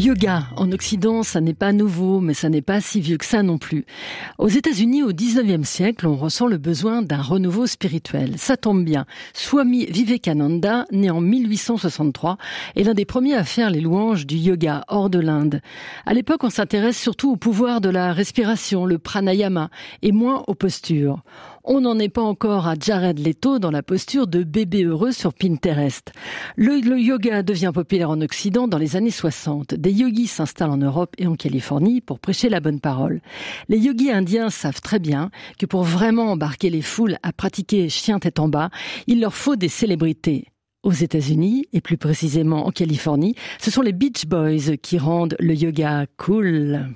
yoga, en Occident, ça n'est pas nouveau, mais ça n'est pas si vieux que ça non plus. Aux États-Unis, au 19e siècle, on ressent le besoin d'un renouveau spirituel. Ça tombe bien. Swami Vivekananda, né en 1863, est l'un des premiers à faire les louanges du yoga hors de l'Inde. À l'époque, on s'intéresse surtout au pouvoir de la respiration, le pranayama, et moins aux postures. On n'en est pas encore à Jared Leto dans la posture de bébé heureux sur Pinterest. Le yoga devient populaire en Occident dans les années 60. Des yogis s'installent en Europe et en Californie pour prêcher la bonne parole. Les yogis indiens savent très bien que pour vraiment embarquer les foules à pratiquer chien tête en bas, il leur faut des célébrités. Aux États-Unis, et plus précisément en Californie, ce sont les Beach Boys qui rendent le yoga cool.